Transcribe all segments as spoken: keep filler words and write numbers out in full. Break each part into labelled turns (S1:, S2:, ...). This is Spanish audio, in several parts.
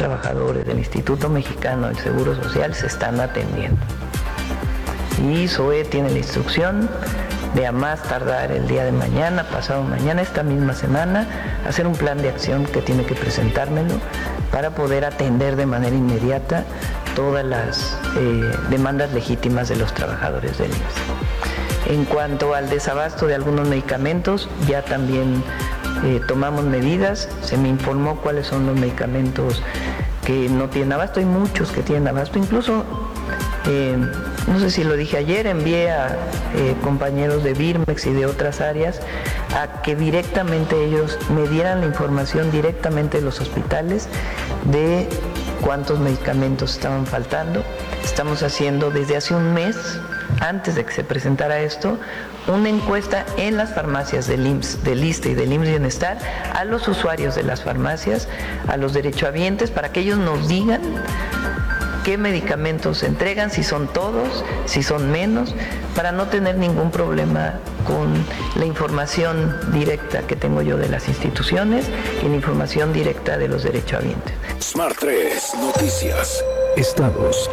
S1: trabajadores del Instituto Mexicano del Seguro Social se están atendiendo. Y S O E tiene la instrucción de a más tardar el día de mañana, pasado mañana, esta misma semana, hacer un plan de acción que tiene que presentármelo para poder atender de manera inmediata todas las eh, demandas legítimas de los trabajadores del I M S S. En cuanto al desabasto de algunos medicamentos, ya también eh, tomamos medidas, se me informó cuáles son los medicamentos que no tienen abasto, hay muchos que tienen abasto, incluso eh, no sé si lo dije ayer, envié a eh, compañeros de Birmex y de otras áreas a que directamente ellos me dieran la información directamente de los hospitales de cuántos medicamentos estaban faltando. Estamos haciendo desde hace un mes, antes de que se presentara esto, una encuesta en las farmacias del I M S S, del ISSSTE y del I M S S Bienestar a los usuarios de las farmacias, a los derechohabientes, para que ellos nos digan qué medicamentos se entregan, si son todos, si son menos, para no tener ningún problema con la información directa que tengo yo de las instituciones y la información directa de los derechohabientes.
S2: Smart tres Noticias.
S3: Estados.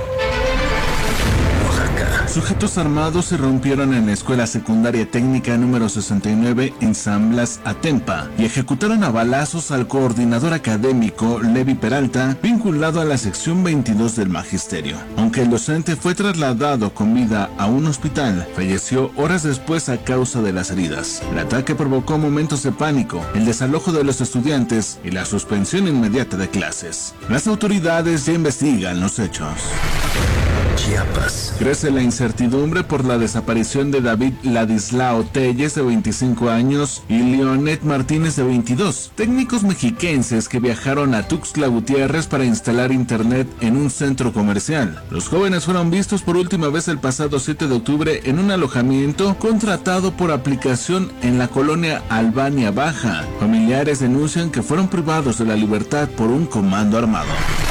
S3: Sujetos armados se rompieron en la escuela secundaria técnica número sesenta y nueve en San Blas, Atempa, y ejecutaron a balazos al coordinador académico Levi Peralta, vinculado a la sección veintidós del magisterio. Aunque el docente fue trasladado con vida a un hospital, falleció horas después a causa de las heridas. El ataque provocó momentos de pánico, el desalojo de los estudiantes y la suspensión inmediata de clases. Las autoridades ya investigan los hechos.
S2: Chiapas.
S3: Crece la incertidumbre por la desaparición de David Ladislao Telles, de veinticinco años, y Leonet Martínez, de veintidós, técnicos mexiquenses que viajaron a Tuxtla Gutiérrez para instalar internet en un centro comercial. Los jóvenes fueron vistos por última vez el pasado siete de octubre en un alojamiento contratado por aplicación en la colonia Albania Baja. Familiares denuncian que fueron privados de la libertad por un comando armado.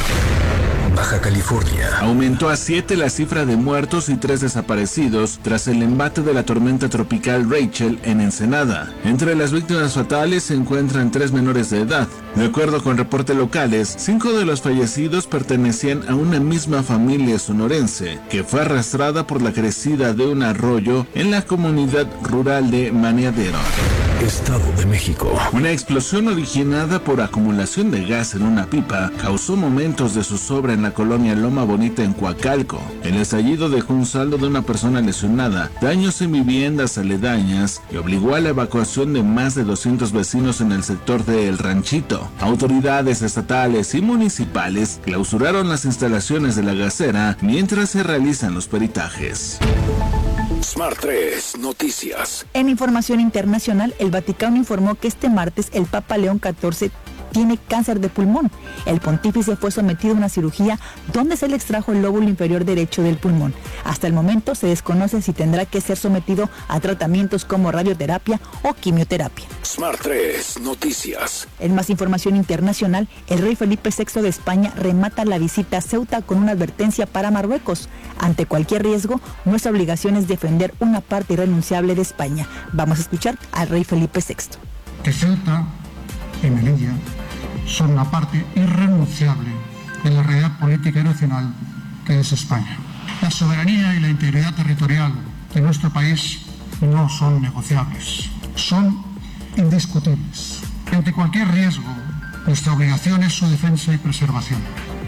S2: Baja California.
S3: Aumentó a siete la cifra de muertos y tres desaparecidos tras el embate de la tormenta tropical Rachel en Ensenada. Entre las víctimas fatales se encuentran tres menores de edad. De acuerdo con reportes locales, cinco de los fallecidos pertenecían a una misma familia sonorense, que fue arrastrada por la crecida de un arroyo en la comunidad rural de Maneadero.
S2: Estado de México.
S3: Una explosión originada por acumulación de gas en una pipa causó momentos de zozobra en la colonia Loma Bonita en Coacalco. El estallido dejó un saldo de una persona lesionada, daños en viviendas aledañas y obligó a la evacuación de más de doscientos vecinos en el sector de El Ranchito. Autoridades estatales y municipales clausuraron las instalaciones de la gasera mientras se realizan los peritajes.
S2: Smart tres Noticias.
S4: En información internacional, el Vaticano informó que este martes el Papa León catorce tiene cáncer de pulmón. El pontífice fue sometido a una cirugía donde se le extrajo el lóbulo inferior derecho del pulmón. Hasta el momento se desconoce si tendrá que ser sometido a tratamientos como radioterapia o quimioterapia.
S2: Smart tres Noticias.
S4: En más información internacional, el rey Felipe sexto de España remata la visita a Ceuta con una advertencia para Marruecos. Ante cualquier riesgo, nuestra obligación es defender una parte irrenunciable de España. Vamos a escuchar al rey Felipe sexto.
S5: Que Ceuta y Melilla son una parte irrenunciable de la realidad política y nacional que es España. La soberanía y la integridad territorial de nuestro país no son negociables, son indiscutibles. Ante cualquier riesgo, nuestra obligación es su defensa y preservación.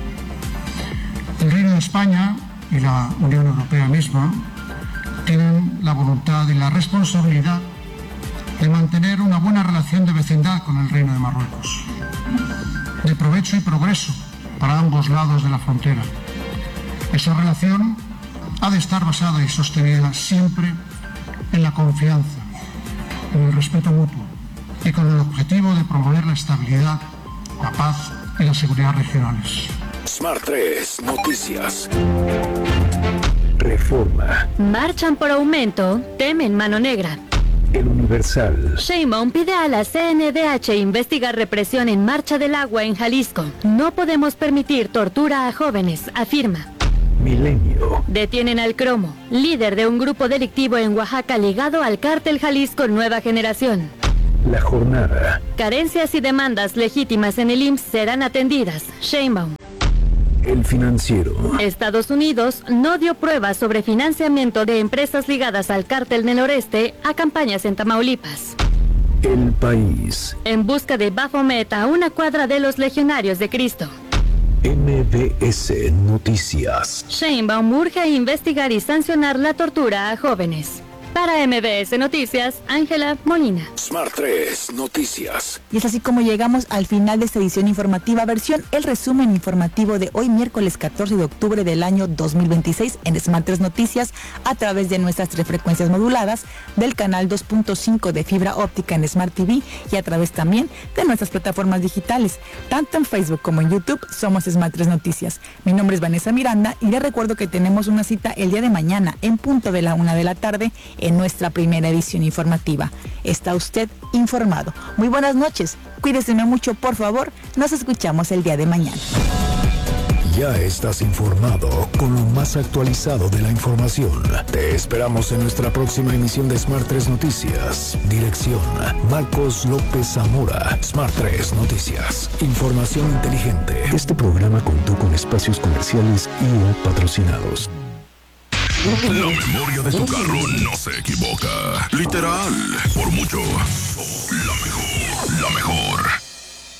S5: El Reino de España y la Unión Europea misma tienen la voluntad y la responsabilidad de mantener una buena relación de vecindad con el Reino de Marruecos, de provecho y progreso para ambos lados de la frontera. Esa relación ha de estar basada y sostenida siempre en la confianza, en el respeto mutuo y con el objetivo de promover la estabilidad, la paz y la seguridad regionales.
S2: Smart tres Noticias.
S6: Reforma.
S7: Marchan por aumento, temen mano negra.
S6: El Universal.
S7: Sheinbaum pide a la C N D H investigar represión en Marcha del Agua en Jalisco. No podemos permitir tortura a jóvenes, afirma.
S6: Milenio.
S7: Detienen al Cromo, líder de un grupo delictivo en Oaxaca ligado al cártel Jalisco Nueva Generación.
S6: La Jornada.
S7: Carencias y demandas legítimas en el I M S S serán atendidas, Sheinbaum.
S6: El Financiero.
S7: Estados Unidos no dio pruebas sobre financiamiento de empresas ligadas al cártel del noreste a campañas en Tamaulipas.
S6: El País.
S7: En busca de Baphomet a una cuadra de los legionarios de Cristo.
S6: M B S Noticias.
S7: Sheinbaum urge a investigar y sancionar la tortura a jóvenes. Para M B S Noticias, Ángela Molina.
S2: Smart tres Noticias.
S4: Y es así como llegamos al final de esta edición informativa, versión el resumen informativo de hoy miércoles catorce de octubre del año dos mil veintiséis en Smart tres Noticias a través de nuestras tres frecuencias moduladas, del canal dos punto cinco de fibra óptica en Smart T V y a través también de nuestras plataformas digitales, tanto en Facebook como en YouTube. Somos Smart tres Noticias. Mi nombre es Vanessa Miranda y les recuerdo que tenemos una cita el día de mañana en punto de la una de la tarde en nuestra primera edición informativa. Está usted informado. Muy buenas noches. Cuídese mucho, por favor. Nos escuchamos el día de mañana.
S2: Ya estás informado con lo más actualizado de la información. Te esperamos en nuestra próxima emisión de Smart tres Noticias. Dirección: Marcos López Zamora. Smart tres Noticias. Información inteligente.
S6: Este programa contó con espacios comerciales y o patrocinados.
S8: La memoria de tu carro no se equivoca. Literal, por mucho. La mejor, la mejor.